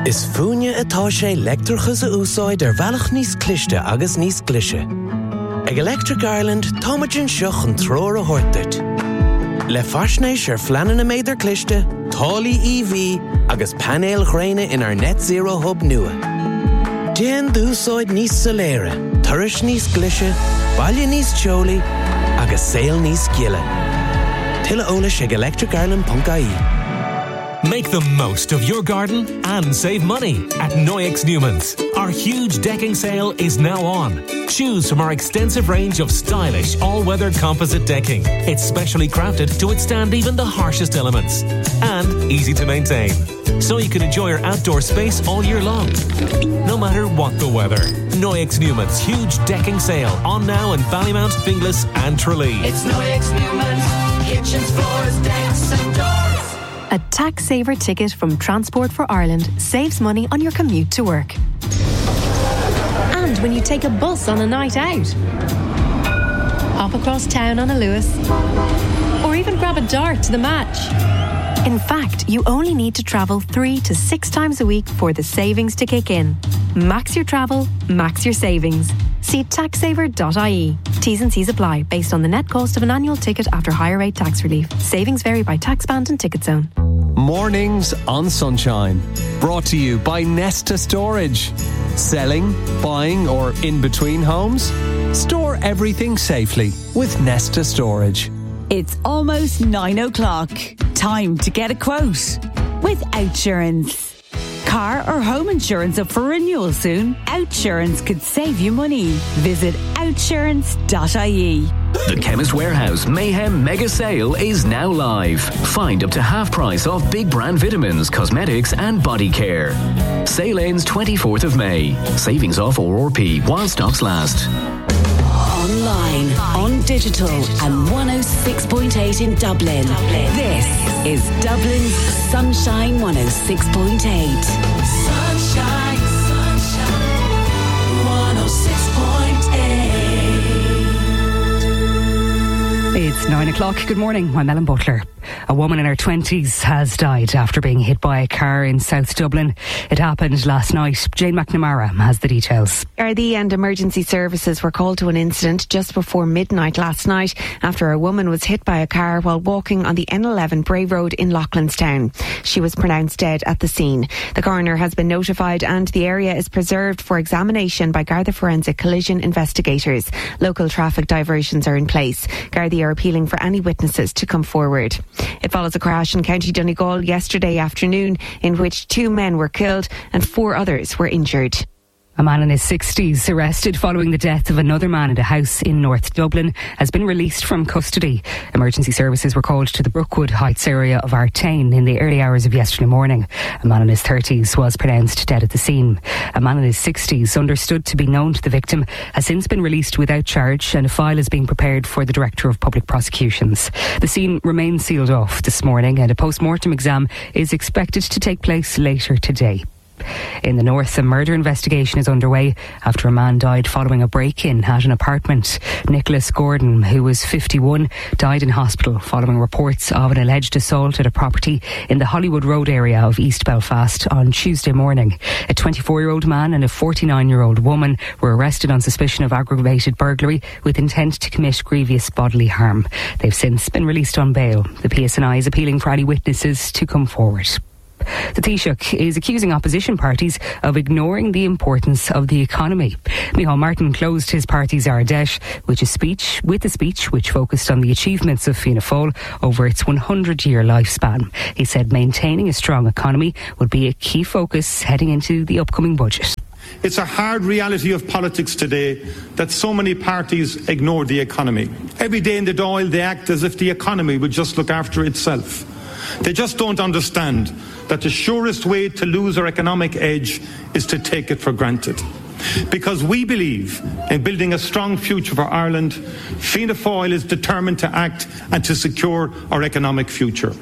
Is fúine atá sé leictreachas a úsáid bhealach níos cliste agus níos glise. Ag Electric Ireland, táimeann seach an tróir a thuirteart. Le faisnéis fleanan na méidir cliste, tálaí EV agus panéal ghréine in our net zero hub nua. Déan d'úsáid níos soléire, turais níos glise, baile níos teolaí agus saol níos gielle. Tuilleadh eolais ag electricireland.ie. Make the most of your garden and save money at Noyex Newman's. Our huge decking sale is now on. Choose from our extensive range of stylish all-weather composite decking. It's specially crafted to withstand even the harshest elements. And easy to maintain. So you can enjoy your outdoor space all year long. No matter what the weather. Noyex Newman's huge decking sale on now in Ballymount, Finglas and Tralee. It's Noyex Newman's. Kitchens, floors, decks and doors. A tax saver ticket from Transport for Ireland saves money on your commute to work. And when you take a bus on a night out. Hop across town on a Lewis. Or even grab a dart to the match. In fact, you only need to travel 3 to 6 times a week for the savings to kick in. Max your travel, max your savings. See taxsaver.ie. T's and C's apply based on the net cost of an annual ticket after higher rate tax relief. Savings vary by tax band and ticket zone. Mornings on Sunshine. Brought to you by Nesta Storage. Selling, buying or in between homes? Store everything safely with Nesta Storage. It's almost 9 o'clock. Time to get a quote with Outsurance. Car or home insurance up for renewal soon? Outsurance could save you money. Visit outsurance.ie. The Chemist Warehouse Mayhem Mega Sale is now live. Find up to half price off big brand vitamins, cosmetics and body care. Sale ends 24th of May. Savings off RRP while stocks last. Online, on digital and 106.8 in Dublin. This is Dublin's Sunshine 106.8. Sunshine, sunshine, 106.8. It's 9 o'clock. Good morning. I'm Ellen Butler. A woman in her 20s has died after being hit by a car in South Dublin. It happened last night. Jane McNamara has the details. Gardaí and emergency services were called to an incident just before midnight last night after a woman was hit by a car while walking on the N11 Bray Road in Loughlinstown. She was pronounced dead at the scene. The coroner has been notified and the area is preserved for examination by Garda Forensic collision investigators. Local traffic diversions are in place. Gardaí are appealing for any witnesses to come forward. It follows a crash in County Donegal yesterday afternoon in which 2 men were killed and 4 others were injured. A man in his 60s, arrested following the death of another man at a house in North Dublin, has been released from custody. Emergency services were called to the Brookwood Heights area of Artane in the early hours of yesterday morning. A man in his 30s was pronounced dead at the scene. A man in his 60s, understood to be known to the victim, has since been released without charge and a file is being prepared for the Director of Public Prosecutions. The scene remains sealed off this morning and a post-mortem exam is expected to take place later today. In the north, a murder investigation is underway after a man died following a break-in at an apartment. Nicholas Gordon, who was 51, died in hospital following reports of an alleged assault at a property in the Hollywood Road area of East Belfast on Tuesday morning. A 24-year-old man and a 49-year-old woman were arrested on suspicion of aggravated burglary with intent to commit grievous bodily harm. They've since been released on bail. The PSNI is appealing for any witnesses to come forward. The Taoiseach is accusing opposition parties of ignoring the importance of the economy. Micheál Martin closed his party's Ardèche with a speech which focused on the achievements of Fianna Fáil over its 100-year lifespan. He said maintaining a strong economy would be a key focus heading into the upcoming budget. It's a hard reality of politics today that so many parties ignore the economy. Every day in the Dáil they act as if the economy would just look after itself. They just don't understand that the surest way to lose our economic edge is to take it for granted. Because we believe in building a strong future for Ireland, Fianna Fáil is determined to act and to secure our economic future.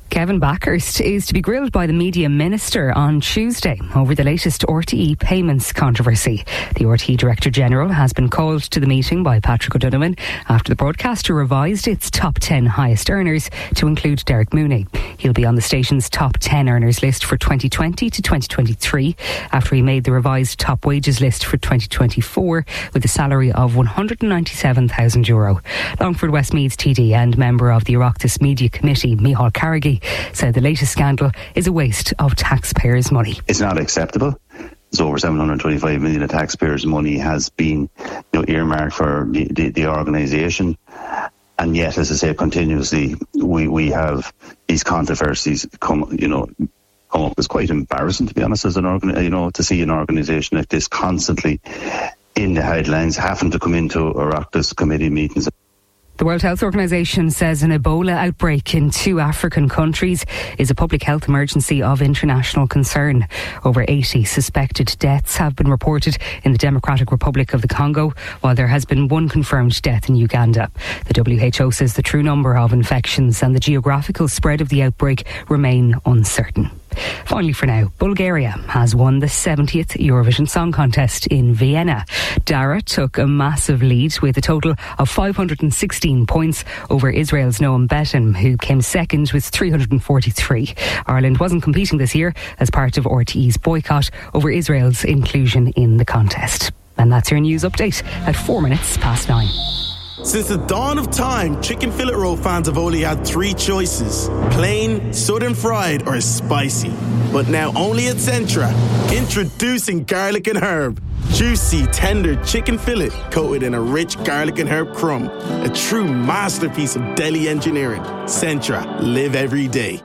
Kevin Backhurst is to be grilled by the media minister on Tuesday over the latest RTE payments controversy. The RTE Director General has been called to the meeting by Patrick O'Donovan after the broadcaster revised its top 10 highest earners to include Derek Mooney. He'll be on the station's top 10 earners list for 2020 to 2023 after he made the revised top wages list for 2024 with a salary of €197,000. Longford Westmeath TD and member of the Oireachtas Media Committee, Micheál Carrigy, said the latest scandal is a waste of taxpayers' money. It's not acceptable. It's over 725 million of taxpayers' money has been earmarked for the organisation. And yet, as I say, continuously we have these controversies come up. It's quite embarrassing, to be honest, as to see an organisation like this constantly in the headlines, having to come into Oireachtas committee meetings. The World Health Organization says an Ebola outbreak in 2 African countries is a public health emergency of international concern. Over 80 suspected deaths have been reported in the Democratic Republic of the Congo, while there has been 1 confirmed death in Uganda. The WHO says the true number of infections and the geographical spread of the outbreak remain uncertain. Finally for now, Bulgaria has won the 70th Eurovision Song Contest in Vienna. Dara took a massive lead with a total of 516 points over Israel's Noam Betim, who came second with 343. Ireland wasn't competing this year as part of RTE's boycott over Israel's inclusion in the contest. And that's your news update at 9:04. Since the dawn of time, chicken fillet roll fans have only had 3 choices: plain, southern fried, or spicy. But now only at Centra, introducing garlic and herb. Juicy, tender chicken fillet coated in a rich garlic and herb crumb. A true masterpiece of deli engineering. Centra, live every day.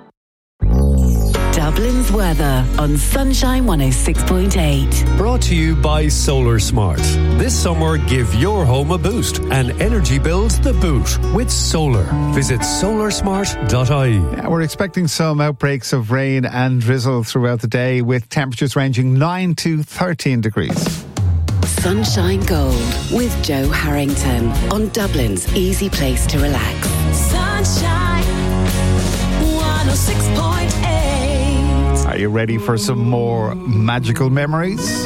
Dublin's weather on Sunshine 106.8. Brought to you by Solar Smart. This summer, give your home a boost and energy bills the boot with solar. Visit solarsmart.ie. Yeah, we're expecting some outbreaks of rain and drizzle throughout the day with temperatures ranging 9 to 13 degrees. Sunshine Gold with Joe Harrington on Dublin's easy place to relax. Sunshine 106.8. Are you ready for some more magical memories?